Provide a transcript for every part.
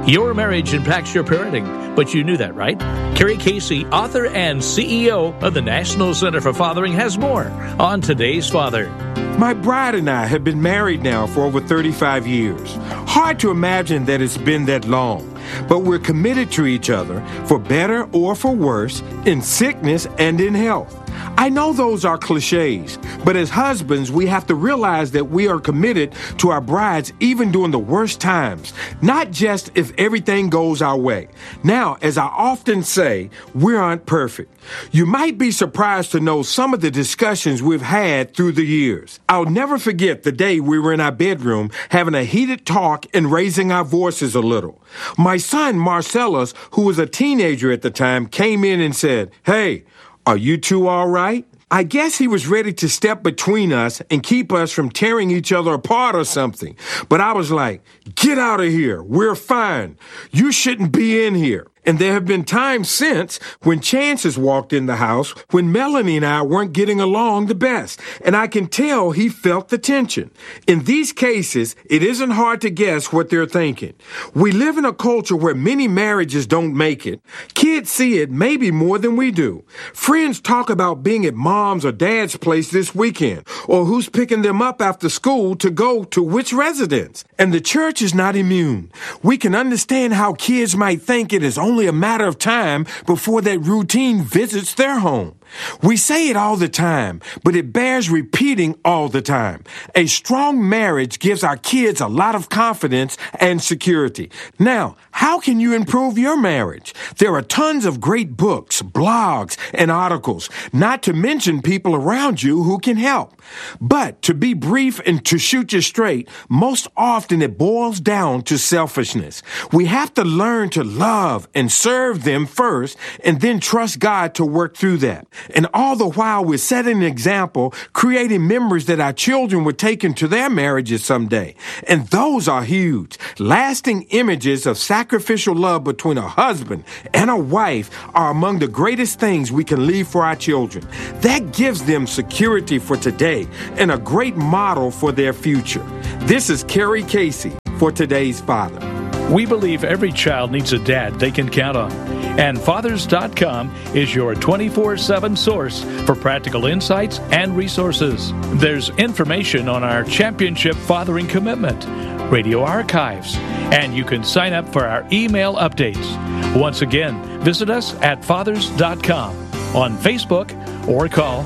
Your marriage impacts your parenting, but you knew that, right? Carrie Casey, author and CEO of the National Center for Fathering, has more on Today's Father. My bride and I have been married now for over 35 years. Hard to imagine that it's been that long, but we're committed to each other for better or for worse, in sickness and in health. I know those are cliches, but as husbands, we have to realize that we are committed to our brides even during the worst times, not just if everything goes our way. Now, as I often say, we aren't perfect. You might be surprised to know some of the discussions we've had through the years. I'll never forget the day we were in our bedroom having a heated talk and raising our voices a little. My son, Marcellus, who was a teenager at the time, came in and said, "Hey, are you two all right?" I guess he was ready to step between us and keep us from tearing each other apart or something. But I was like, "Get out of here. We're fine. You shouldn't be in here." And there have been times since when Chance has walked in the house when Melanie and I weren't getting along the best, and I can tell he felt the tension. In these cases, it isn't hard to guess what they're thinking. We live in a culture where many marriages don't make it. Kids see it maybe more than we do. Friends talk about being at mom's or dad's place this weekend, or who's picking them up after school to go to which residence. And the church is not immune. We can understand how kids might think it is only a matter of time before that routine visits their home. We say it all the time, but it bears repeating all the time. A strong marriage gives our kids a lot of confidence and security. Now, how can you improve your marriage? There are tons of great books, blogs, and articles, not to mention people around you who can help. But to be brief and to shoot you straight, most often it boils down to selfishness. We have to learn to love and serve them first, and then trust God to work through that. And all the while we're setting an example, creating memories that our children would take into their marriages someday. And those are huge. Lasting images of sacrificial love between a husband and a wife are among the greatest things we can leave for our children. That gives them security for today and a great model for their future. This is Carrie Casey for Today's Father. We believe every child needs a dad they can count on. And Fathers.com is your 24/7 source for practical insights and resources. There's information on our Championship Fathering Commitment, radio archives, and you can sign up for our email updates. Once again, visit us at Fathers.com on Facebook or call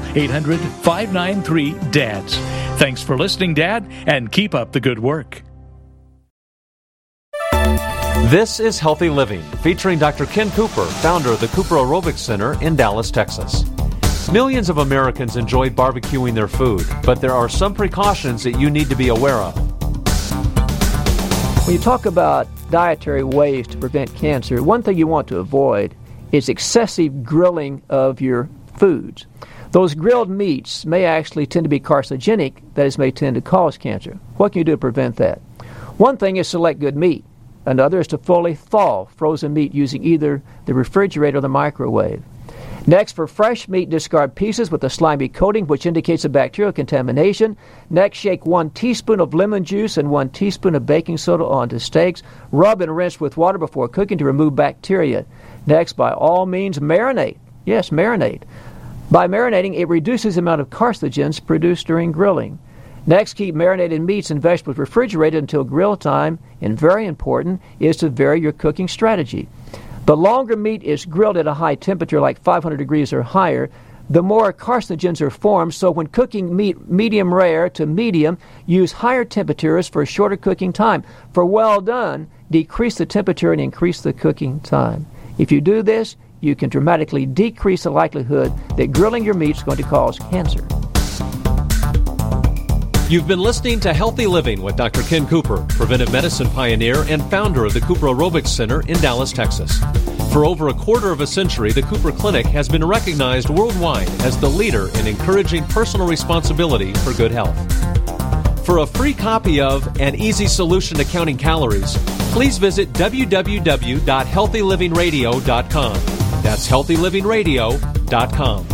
800-593-DADS. Thanks for listening, Dad, and keep up the good work. This is Healthy Living, featuring Dr. Ken Cooper, founder of the Cooper Aerobics Center in Dallas, Texas. Millions of Americans enjoy barbecuing their food, but there are some precautions that you need to be aware of. When you talk about dietary ways to prevent cancer, one thing you want to avoid is excessive grilling of your foods. Those grilled meats may actually tend to be carcinogenic, that is, may tend to cause cancer. What can you do to prevent that? One thing is select good meat. Another is to fully thaw frozen meat using either the refrigerator or the microwave. Next, for fresh meat, discard pieces with a slimy coating, which indicates a bacterial contamination. Next, shake 1 teaspoon of lemon juice and 1 teaspoon of baking soda onto steaks. Rub and rinse with water before cooking to remove bacteria. Next, by all means, marinate. Yes, marinate. By marinating, it reduces the amount of carcinogens produced during grilling. Next, keep marinated meats and vegetables refrigerated until grill time, and very important is to vary your cooking strategy. The longer meat is grilled at a high temperature, like 500 degrees or higher, the more carcinogens are formed, so when cooking meat medium rare to medium, use higher temperatures for a shorter cooking time. For well done, decrease the temperature and increase the cooking time. If you do this, you can dramatically decrease the likelihood that grilling your meat is going to cause cancer. You've been listening to Healthy Living with Dr. Ken Cooper, preventive medicine pioneer and founder of the Cooper Aerobics Center in Dallas, Texas. For over a quarter of a century, the Cooper Clinic has been recognized worldwide as the leader in encouraging personal responsibility for good health. For a free copy of An Easy Solution to Counting Calories, please visit www.healthylivingradio.com. That's healthylivingradio.com.